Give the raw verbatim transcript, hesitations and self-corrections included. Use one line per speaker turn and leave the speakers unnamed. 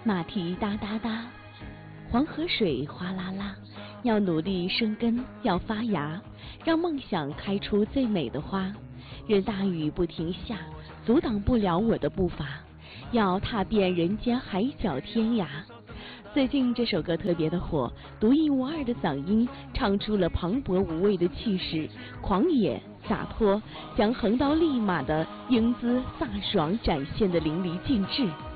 马蹄哒哒哒，黄河水哗啦啦，要努力生根，要发芽，让梦想开出最美的花。任大雨不停下，阻挡不了我的步伐，要踏遍人间海角天涯。最近这首歌特别的火，独一无二的嗓音唱出了磅礴无畏的气势，狂野洒脱，将横刀立马的英姿飒爽展现得淋漓尽致。